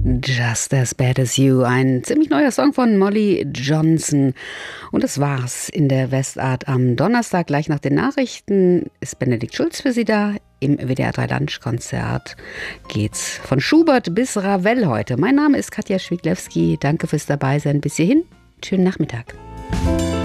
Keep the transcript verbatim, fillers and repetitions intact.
Just as Bad as You, ein ziemlich neuer Song von Molly Johnson. Und das war's in der Westart am Donnerstag. Gleich nach den Nachrichten ist Benedikt Schulz für Sie da. Im W D R drei Lunchkonzert geht's von Schubert bis Ravel heute. Mein Name ist Katja Schwiglewski. Danke fürs Dabeisein. Bis hierhin. Schönen Nachmittag.